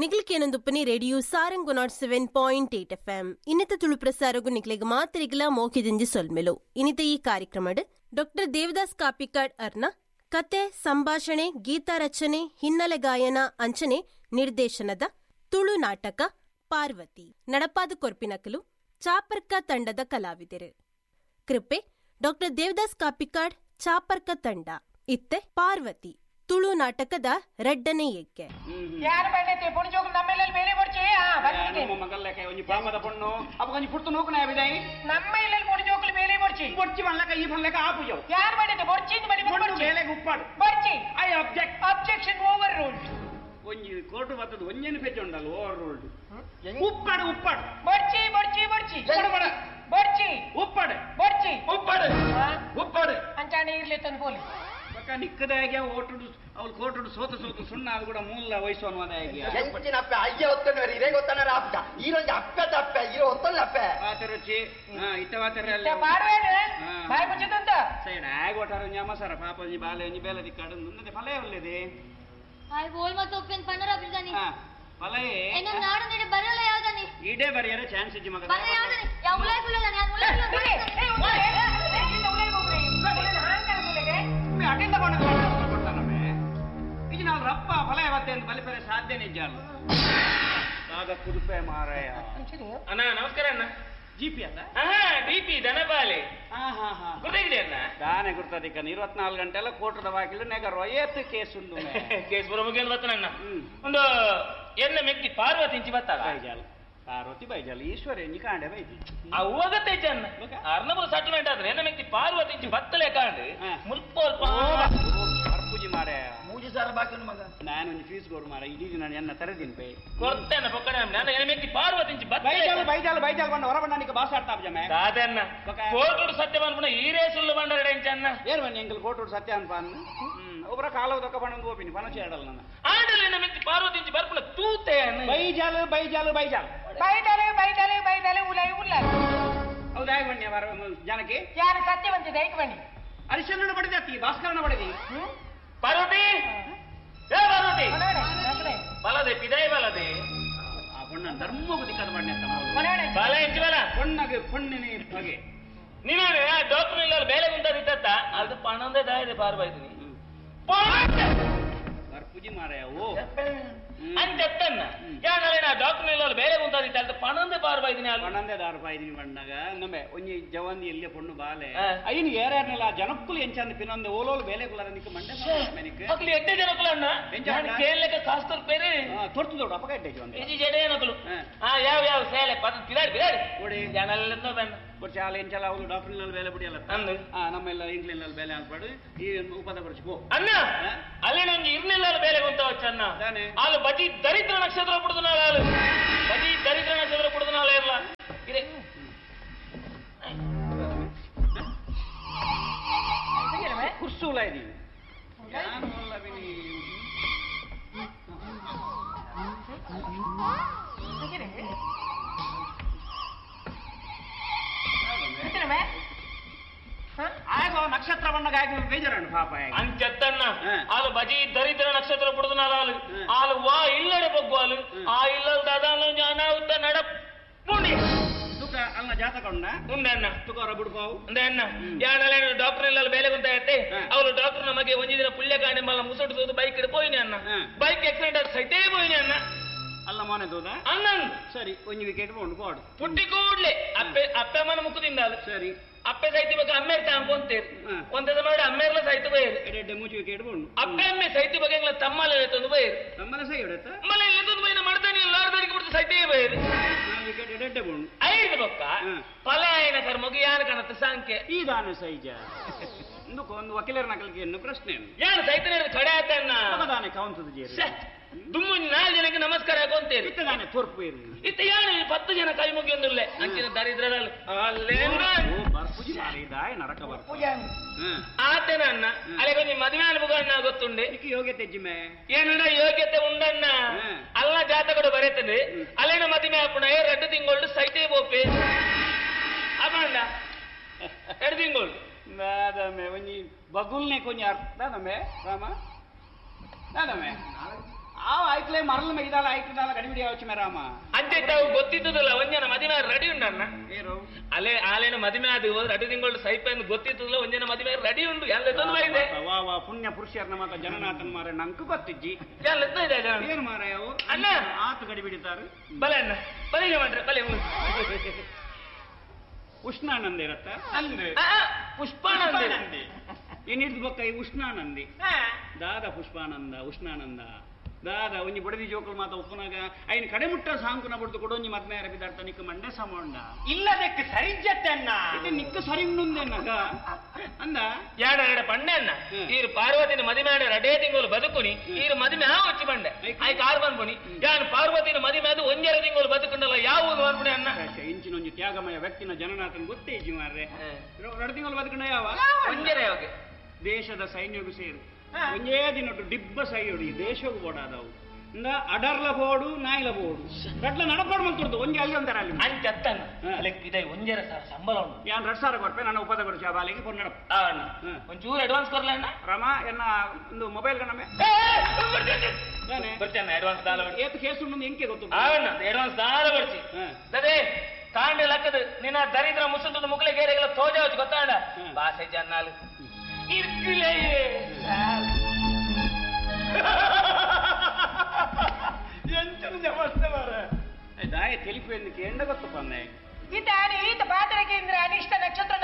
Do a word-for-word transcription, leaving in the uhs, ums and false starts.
ನಿಗ್ಲಿಕೇನೊಂದುಪ್ಪನಿ radio Sarang not seven point eight F M ಇನ್ನಿತ Tulu ಪ್ರಸಾರಗು ನಿಗ್ಲಿಗೆ ಮಾತ್ರಿಗಲ ಮೋಕಿದಿಂಜಿ ಸೊಲ್ಮೆಲು ಇನ್ನಿತ ಈ ಕಾರ್ಯಕ್ರಮಡ್ ಡಾಕ್ಟರ್ ದೇವದಾಸ್ ಕಾಪಿಕಾಡ್ ಅರ್ನ ಕತೆ ಸಂಭಾಷಣೆ ಗೀತಾ ರಚನೆ ಹಿನ್ನೆಲೆ ಗಾಯನ ಅಂಚನೆ ನಿರ್ದೇಶನದ ತುಳು ನಾಟಕ ಪಾರ್ವತಿ ನಡಪಾದ ಕೊರ್ಪಿನಕಲು ಚಾಪರ್ಕ ತಂಡದ ಕಲಾವಿದರು ಕೃಪೆ ಡಾಕ್ಟರ್ ದೇವದಾಸ್ ಕಾಪಿಕಾಡ್ ಚಾಪರ್ಕ ತಂಡ ಇತ್ತೆ ಪಾರ್ವತಿ ತುಳು ನಾಟಕದ ರೆಡ್ಡನೇ ಏಕೆ ಯಾರು ಬಂದೈತೆ ಪುಣ್ಜೋಗ ನಮ್ಮೆಲ್ಲಲ್ಲಿ ಬೇರೆ ಬರ್ಚೆ ಆ ಬಂದಿದೆ ನಮ್ಮ ಮಗಲ್ಲಕ್ಕೆ ಒಂಜಿ ಪಾಮದ ಪಣ್ಣು ಅಪ್ಪ ಒಂಜಿ ಪುರ್ತು ನೋಕನ ಬಿದಾಯಿ ನಮ್ಮ ಇಲ್ಲಲ್ಲಿ ಪುಣ್ಜೋಗಲಿ ಬೇರೆ ಬರ್ಚಿ ಬರ್ಚಿ ಮಲ್ಲಕ ಈ ಮಲ್ಲಕ ಆಪುಜೋ ಯಾರು ಬಂದೈತೆ ಬರ್ಚಿ ಅಂತ ಬಲಿ ಬರ್ಚಿ ಬೇಲೆ ಉಪ್ಪಾಡು ಬರ್ಚಿ I object objection over ruled ಒಂಜಿ ಕೋರ್ಟ್ ಬತ್ತದ ಒಂಜೇನು ಪೆಜ್ಜ ಉಂಡಲ್ಲ ಓವರ್ ರೂಲ್ಡ್ ಉಪ್ಪಾಡು ಉಪ್ಪಾಡು ಬರ್ಚಿ ಬರ್ಚಿ ಬರ್ಚಿ ಬಡ ಬರ್ಚಿ ಉಪ್ಪಾಡು ಬರ್ಚಿ ಉಪ್ಪಾಡು ಉಪ್ಪಾಡು ಅಂಚಾಣೆ ಇರ್ಲಿ ತಂದು ಬೋಲಿ ಪಕ್ಕ ನಿಕ್ಕದಾಗೆ ಓಟುಡು ಅವಳು ಕೋಟುಡು ಸೋತು ಸೋತು ಸುಣ್ಣ ಅದು ಕೂಡ ಮೂಲ ವಯಸ್ಸು ಅನ್ನೋದಾಗಿ ಎಂಚಿನ ಅಪ್ಪೆ ಅಯ್ಯ ಒತ್ತನವರಿ ಇರೇ ಗೊತ್ತನರ ಅಪ್ಪ ಈರೊಂದು ಅಪ್ಪೆ ತಪ್ಪೆ ಇರೋ ಒತ್ತಲ್ಲ ಅಪ್ಪೆ ವಾತ ರುಚಿ ಹಾ ಇತ್ತ ವಾತರ ಎಲ್ಲ ಪಾರ್ವೇನೆ ಬಾಯ್ ಮುಚ್ಚಿದಂತ ಸೈಡ್ ಆಗ ಒಟ್ಟಾರ ಒಂಜಿ ಅಮ್ಮಸರ ಪಾಪ ಒಂಜಿ ಬಾಲೆ ಒಂಜಿ ಬೇಲೆ ದಿಕ್ಕಾಡು ನಂದದೆ ಫಲೇ ಒಳ್ಳೆದೆ ಆಯ್ ಬೋಲ್ ಮತ್ತು ಒಪ್ಪೆನ್ ಪನ್ನರ ಬಿಡ್ದಾನಿ ಹಾ ಫಲೇ ಏನ ನಾಡು ನೆಡೆ ಬರಲ್ಲ ಯಾವ್ದಾನಿ ಇಡೇ ಬರಿಯರೆ ಚಾನ್ಸ್ ಇಜ್ಜಿ ಮಗ ಬರಲ್ಲ ಯಾವ್ದಾನಿ ಯಾ ಉಲೈ ಕುಲದಾನಿ ಆ ಉಲೈ ಕುಲದಾನಿ ಏ ಉಲೈ ಏ ಉಲೈ ಹೋಗ್ರಿ ಉಲೈ ಹಾಂಕರ ಕುಲಗೆ ಮೆ ಅಟೆಂಡ ಮಾಡ ಕೊಡ್ತಾನಮೆ ಇಜಿ ನಾವು ರಪ್ಪ ಫಲೇ ಅವತ್ತೆ ಅಂತ ಬಲಿಪರೆ ಸಾಧ್ಯನೇ ಇಜ್ಜಲ್ಲ ಆಗ ಕುದುಪೆ ಮಾರಾಯ ಅಣ್ಣ ನಮಸ್ಕಾರ ಅಣ್ಣ ಜಿಪಿ ಅಲ್ಲ ಹಾ ಡಿಪಿ ದನಪಾಲೆ ಹಾ ಹಾ ಹಾ ಗೊತ್ತಾಗಿದೆ ಅಣ್ಣ ದಾನೆ ಗುರ್ತದಿಕ್ಕ ಇರುವತ್ನಾಲ್ಕು ಗಂಟೆಲ್ಲ ಕೋಟದ ಬಾಗಿಲು ನೆಗ ರೊಯ್ಯತ್ತು ಕೇಸ್ ಉಂಡು ಕೇಸ್ ಬರೋ ಮುಗಿಯಲು ಬರ್ತಾನಣ್ಣ ಒಂದು ಎನ್ನ ಮೆಕ್ತಿ ಪಾರ್ವತಿ ಇಂಚಿ ಬತ್ತಾಗ ಬೈಜಾಲ್ ಪಾರ್ವತಿ ಬೈಜಾಲ್ ಈಶ್ವರ ಎಂಜಿ ಕಾಂಡೆ ಬೈಜಿ ಆ ಹೋಗತ್ತೆ ಅಣ್ಣ ಅರ್ನಪುರ ಸೆಟಲ್ಮೆಂಟ್ ಆದ್ರೆ ಎನ್ನ ಮೆಕ್ತಿ ಪಾರ್ವತಿ ಇಂಚಿ ಬತ್ತಲೆ ಕಾಂಡು ಮುಲ್ಪೋಲ್ ಪೂಜಿ ಮಾರೆ ಮೂಜಿ ಸಾರ ಬಾಕಿ ಮಗ ನಾನು ಒಂದು ಫೀಸ್ ಕೊಡು ಮಾರ ಇಡೀ ನಾನು ಎನ್ನ ತರದಿನ ಪೈ ಕೊಡ್ತೇನೆ ಪಕ್ಕನೆ ನಾನು ಎನ್ನ ಮೆಕ್ತಿ ಪಾರ್ವತಿ ಇಂಚಿ ಬತ್ತಲೆ ಬೈಜಾಲ್ ಬೈಜಾಲ್ ಬೈಜಾಲ್ ಬಂಡ ಹೊರ ಬಂಡ ನಿಕ ಭಾಷೆ ಆಡ್ತಾ ಜಮೆ ಸಾದನ್ನ ಕೋಟುಡು ಸತ್ಯ ಬಂದ್ಬಿಡ ಈರೇ ಸುಳ್ಳು ಬಂಡರೆ ಎಂಚನ್ನ ಏನು ಬನ್ನಿ ಎಂಕಲ್ ಕೋಟುಡು ಸತ್ಯ ಅನ್ಪ ಅನ್ನು ಒಬ್ಬರ ಕಾಲವದಕ್ಕ ಬಂದು ಓಪಿನಿ ಪನಚಿ ಆಡಲ್ಲ ನನ್ನ ಆಡಲ್ಲ ಎನ್ನ ಮೆಕ್ತಿ ಪಾರ್ವತಿ ಇಂಚಿ ಬರ್ಬಿಡ ತೂತೆ ಅನ್ನ ಬೈಜಾಲ್ ಬೈಜಾಲ್ ಬೈಜಾಲ್ ಬೈದಲೆ ಬೈದಲೆ ಬೈದಲೆ ಉಲೈ ಉಲ್ಲ ಹೌದಾ ಬನ್ನಿ ಅವರ ಜನಕ್ಕೆ ಯಾರು ಸತ್ಯವಂತ ದೈಕ ಬನ್ನಿ ಹರಿಶ್ಚಂದ್ರನ ಬಡಿದತ್ತಿ ಭಾಸ್ಕರನ ಬಡಿದಿ ಪಾರ್ವತಿ ಏ ಪಾರ್ವತಿ ಬಲದೆ ಪಿದಾಯಿ ಬಲದೆ ಆ ಬಣ್ಣ ಧರ್ಮಗೂ ದಿಕ್ಕದ ಬಣ್ಣ ಬಲ ಹೆಚ್ಚು ಬಲ ಬಣ್ಣಗೆ ಬಣ್ಣಿನ ಬಗೆ ನೀನು ಡಾಕ್ಟರ್ ಇಲ್ಲ ಬೇಲೆ ಕುಂತದಿತ್ತ ಅದು ಪಣಂದೇ ದಾಯಿದೆ ಪಾರ್ಬಾಯ್ತೀನಿ ಪೂಜಿ ಮಾರಾಯ ಓ ಅಂತೆತ್ತನ್ನ ಯಾನಲ್ಲ ನಾ ಡಾಕ್ಟರ್ ಇಲ್ಲ ಬೇಲೆ ಕುಂತದಿತ್ತ ಅದು ಪಣಂದೇ ಪಾರ್ಬಾಯ್ತೀನಿ ಅಲ್ಲಿ ಪಣಂದೇ ದಾರು ಪಾಯ್ದಿನಿ ಬಣ್ಣಗ ನಮ್ಮೆ ಒಂಜಿ ಜವಂದಿ ಎಲ್ಲಿ ಪೊಣ್ಣು ಬಾಲೆ ಐನು ಏರ್ಯಾರ್ನೆಲ್ಲ ಜನಕ್ಕುಲು ಎಂಚಂದ ಪಿನೊಂದೆ ಓಲೋಲು ಬೇಲೆ ಕುಲರ ನಿಕ್ಕ ಮಂಡೆ ಮೆನಿಕ್ ಮಕ್ಕಳು ಎಡ್ಡೆ ಜನಕ್ಕಳು ಅಣ್ಣ ಕೇಳಲೆಕ್ಕ ಕಾಸ್ತರ್ ಬೇರೆ ತೊರ್ತು ದೊಡ್ಡ ಅಪಕ ಎಡ್ಡೆ ಜವಂದಿ ಎಜಿ ಜಡೆ ಜನಕ್ಕಳು ಹಾ ಯಾವ ಯಾವ ಸೇಲೆ ಪದ ಪಿರಾಡಿ ಪಿರಾಡಿ ಕೊಡಿ ಜನಲ್ಲ ಬೆನ್ನ ಕೊಡ್ಸಿ ಆಲ ಎಂಚಲ್ಲ ಅವಳು ಡಾಕ್ಟರ್ ಇಲ್ಲ ಬೇಲೆ ಬಿಡಿಯಲ್ಲ ಅಂದು ಹಾ ನಮ್ಮೆಲ್ಲ ಇಂಗ್ಲೆಂಡ್ ಬೇಲೆ ಅನ್ಪಾಡು ಈ ಉಪದ ಬರ್ಸಿ ಗೋ ಅಣ್ಣ ಅಲ್ಲಿ ನಂಗೆ ಇರ್ಲಿಲ್ಲ ಬೇಲೆ ಕುಂತ ವಚ್ಚನ್ನ ತಾನೆ ಆಲು ಬಜಿ ದರಿದ್ರ ನಕ್ಷತ್ರ ಬಿಡುದು ನಾಳೆ ಆಲು ಬಜಿ ದರಿದ್ರ ನಕ್ಷತ್ರ ಬಿಡುದು ನಾಳೆ ಇರಲ್ಲ ಇದೆ ಕುರ್ಸೂಲ ಇದೀವಿ ನಾನು ಅಲ್ಲ ಬಿನಿ ಆಗ ನಕ್ಷತ್ರ ಬಣ್ಣಗಾಗಿ ಬೇಜಾರಣ್ಣ ಪಾಪ ಅಂಚತ್ತನ್ನ ಆಲು ಬಜಿ ದರಿದ್ರ ನಕ್ಷತ್ರ ಬಿಡುದು ನಾಳೆ ಆಲು ಆಲು ವಾ ಇಲ್ಲಡೆ ಬಗ್ಗು ಆಲು ಆ ಇಲ್ಲದ ಅದಾಲು ಅನಾಹುತ ನಡ ಪುಣಿ ತುಕ ಅಲ್ಲ ಜಾತಕ ಉಂಡ ಉಂಡಣ್ಣ ತುಕವರ ಬಿಡ್ಪಾವು ಅಂದೆ ಅಣ್ಣ ಯಾನಲ್ಲ ಡಾಕ್ಟರ್ ಇಲ್ಲ ಬೇಲೆ ಕುಂತ ಇಟ್ಟೆ ಅವಳು ಡಾಕ್ಟರ್ ನಮಗೆ ಒಂಜಿ ದಿನ ಪುಳ್ಯ ಕಾಣೆ ಮಲ್ಲ ಮುಸುಡಿಸೋದು ಬೈಕ್ ಇಡ್ ಪೋಯಿನಿ ಅಣ್ಣ ಬೈಕ್ ಆಕ್ಸಿಡೆಂಟ್ ಆಗಿ ಸೈತೇ ಪೋಯಿನಿ ಅಣ್ಣ ಅಲ್ಲ ಮನೆ ತೋದ ಅಣ್ಣನ್ ಸರಿ ಒಂಜಿ ವಿಕೆಟ್ ಕೊಂಡು ಕೋಡು ಪುಟ್ಟಿ ಕೂಡ್ಲೆ ಅಪ್ಪೆ ಅಪ್ಪೆ ಮನ ಮುಖದಿಂದ ಅದು ಸರಿ ಅಪ್ಪೆ ಸೈತಿ ಬಗ್ಗೆ ಅಮ್ಮೇರ್ ತಾಂಕೊಂತೇರು ಒಂದದ ಮಾಡಿ ಅಮ್ಮೇರ್ಲ ಸೈತು ಬೈರು ಎಡೆ ಮೂಚಿ ವಿಕೆಟ್ ಕೊಂಡು ಅಪ್ಪೆ ಅಮ್ಮೆ ಸೈತಿ ಬಗ್ಗೆ ತಮ್ಮಲ್ಲ ತಂದು ಬೈರು ನಮ್ಮನ ಸೈ ಹೊಡೆತ ಮಲ್ಲ ಇಲ್ಲದೊಂದು ಬೈನ ಮಾಡ್ತಾನೆ ಎಲ್ಲಾರ್ದರಿಗೆ ಬಿಡ್ತು ಸೈತೇ ಬೈರು ವಿಕೆಟ್ ಎಡೆ ಕೊಂಡು ಐದು ಬೊಕ್ಕ ಪಲಾಯನ ಕರ್ಮಗು ಯಾರು ಕಾಣತ್ತ ಸಾಂಖ್ಯ ಈ ದಾನ ಸೈಜ ಒಂದು ಒಂದು ವಕೀಲರ ನಕಲಿಗೆ ಏನು ಪ್ರಶ್ನೆ ಯಾರು ಸೈತನ ಕಡೆ ಆತನ್ನ ದಾನೆ ಕೌಂತದ ಜೇರಿ ದುಮ್ಮು ನಾಲ್ಕು ಜನಕ್ಕೆ ನಮಸ್ಕಾರ ಹಾಕೊಂತೇರಿ ಇತ್ತದಾನೆ ತೋರ್ಪು ಇರು ಇತ್ತ ಯಾರು ಪತ್ತು ಜನ ಕೈ ಮುಗಿಯೊಂದಿಲ್ಲ ಅಂಚಿನ ದರಿದ್ರದಲ್ಲಿ ಬರ್ಪುಜಿ ಮಾರಿದಾಯ ನರಕ ಬರ್ಪು ಆತನ ಅನ್ನ ಅಲ್ಲಿಗೆ ಕೊಂಚ ಮದುವೆ ಅನುಭವ ಗೊತ್ತುಂಡೆ ಯೋಗ್ಯತೆ ಜಿಮ್ಮೆ ಏನಣ್ಣ ಯೋಗ್ಯತೆ ಉಂಡಣ್ಣ ಅಲ್ಲ ಜಾತಕಡು ಬರೆತದೆ ಅಲ್ಲೇನ ಮದುವೆ ಹಾಪುಣ ಎರಡು ತಿಂಗಳು ಸೈತೇ ಬೋಪೆ ಅಪಂಡ ಎರಡು ತಿಂಗಳು ನಾದಮೆ ಒಂಜಿ ಬಗುಲ್ನೆ ಕೊಂಚ ಅರ್ಥ ನಮೆ ರಾಮ ನಾದಮೆ ಆ ಆಯ್ತಲೇ ಮರಲ್ ಮೇಯ್ದಾಲ ಆಯ್ತದಾಲ ಗಡಿಬಿಡಿ ಯಾವಚ್ಚ ಮೇರಾಮ ಅಂತೆ ತಾವು ಗೊತ್ತಿದ್ದಲ್ಲ ಒಂಜನ ಮದುವೆ ರೆಡಿ ಉಂಡಣ್ಣ ಏರು ಅಲೆ ಆಲೇನ ಮದುವೆ ಆದ ಹೋದ್ರೆ ಅಡು ತಿಂಗಳು ಸೈಪ ಎಂದು ಗೊತ್ತಿದ್ದಲ್ಲ ಒಂಜನ ಮದುವೆ ರೆಡಿ ಉಂಡು ಎಲ್ಲ ತಂದು ಬೈದೆ ವಾ ವಾ ಪುಣ್ಯ ಪುರುಷರ್ನ ಮಾತ ಜನನಾಥನ್ ಮಾರ ನಂಕು ಗೊತ್ತಿಜ್ಜಿ ಎಲ್ಲ ಇದೆ ಏನು ಮಾರ ಅವು ಅಣ್ಣ ಆತು ಗಡಿಬಿಡಿತಾರೆ ಬಲೆ ಅಣ್ಣ ಬಲಿಗೆ ಮಾಡ್ರೆ ಬಲೆ ಉಷ್ಣಾನಂದಿ ಇರತ್ತ ಅಂದ್ರೆ ಪುಷ್ಪಾನಂದಿ ಏನಿರ್ದು ಬೊಕ್ಕ ಈ ಉಷ್ಣಾನಂದಿ ದಾದ ಪುಷ್ಪಾನಂದ ಉಷ್ಣಾನಂದ ದಾದ ಒಂಜಿ ಬಡದಿ ಜೋಕಲ್ ಮಾತ ಉಪ್ಪನಾಗ ಐನ್ ಕಡೆ ಮುಟ್ಟ ಸಾಂಕುನ ಬಡ್ದು ಕೊಡು ಒಂಜಿ ಮದ್ಮೆ ಬಿದ್ದಾಡ್ತ ನಿಕ್ಕ ಮಂಡೆ ಸಮೋಂಡ ಇಲ್ಲದಕ್ಕೆ ಸರಿಜತ್ತನ್ನ ಇದು ನಿಕ್ಕ ಸರಿ ಉಂಡುಂದೆನ್ನಗ ಅಂದ ಯಾಡ ಎಡ ಪಂಡೆ ಅಣ್ಣ ಈರು ಪಾರ್ವತಿನ ಮದುವೆ ಆಡ ರಡೇ ತಿಂಗಳು ಬದುಕುನಿ ಈರು ಮದುವೆ ಆ వచ్చి ಬಂಡೆ ಆಯ್ ಕಾರ್ ಬಂದ್ಪುನಿ ಯಾನ್ ಪಾರ್ವತಿನ ಮದುವೆ ಆದ ಒಂಜೆರ ತಿಂಗಳು ಬದುಕುಂಡಲ್ಲ ಯಾವುದು ಅನ್ಪುಣಿ ಅಣ್ಣ ಇಂಚಿನ ಒಂಜಿ ತ್ಯಾಗಮಯ ವ್ಯಕ್ತಿನ ಜನನಾಥನ್ ಗೊತ್ತೇ ಇಜ್ಜಿ ಮಾರ್ರೆ ಎರಡು ತಿಂಗಳು ಬದುಕುಂಡ ಯಾವ ಒಂಜೆರ ಯಾವಾಗ ದೇಶದ ಸೈನ್ಯಗೂ ಸೇರು ಒಂದೇ ದಿನಟ್ಟು ಡಿಬ್ಬ ಸೈಯೊಡಿ ದೇಶಗೂ ಬೋಡಾದವು ಇಂದ ಅಡರ್ಲ ಬೋಡು ನಾಯಿಲ ಬೋಡು ರಟ್ಲ ನಡಪಾಡು ಮಂತುರ್ದು ಒಂಜಿ ಅಲ್ಲಿ ಅಂತಾರೆ ಅಲ್ಲಿ ಅಂಚ ಅತ್ತಣ್ಣ ಅಲೆಕ್ ಇದೆ ಒಂಜೆರ ಸಂಬಳ ಉಂಟು ಯಾನ್ ರಡ್ ಸಾವಿರ ಕೊಡ್ಪೆ ನನ್ನ ಉಪದ ಕೊಡಿಸಿ ಆ ಬಾಲಿಗೆ ಫೋನ್ ನಡಪ ಅಣ್ಣ ಒಂಚೂರು ಅಡ್ವಾನ್ಸ್ ಕೊರ್ಲ ಅಣ್ಣ ರಮ ಎನ್ನ ಒಂದು ಮೊಬೈಲ್ ಕಣ್ಣಮೆ ಬರ್ತಾನೆ ಅಡ್ವಾನ್ಸ್ ದಾಲ ಏತು ಕೇಸು ಮುಂದೆ ಎಂಕೆ ಗೊತ್ತು ಅಣ್ಣ ಅಡ್ವಾನ್ಸ್ ದಾಲ ಬರ್ಚಿ ಅದೇ ಕಾಂಡೆ ಲಕ್ಕದ ನಿನ್ನ ದರಿದ್ರ ಮುಸುಂದು ಮುಗ್ಲೆ ಗೇರೆಗೆಲ್ಲ ತೋಜಾವಚ್ಚು ಗೊತ್ತಾಂಡ ಭಾಷೆ ಜನ್ನಾಲು ಇರ್ಕಿಲೇ ಎಂಚನು ಜಮಸ್ತೆ ಮಾರ ದಾಯ ತೆಲಿಪು ಎಂದು ಕೇಂದ್ರ ಗೊತ್ತಪ್ಪ ಅಂದೆ ಈತ ಈತ ಪಾತ್ರಕೇಂದ್ರ ಅನಿಷ್ಟ ನಕ್ಷತ್ರ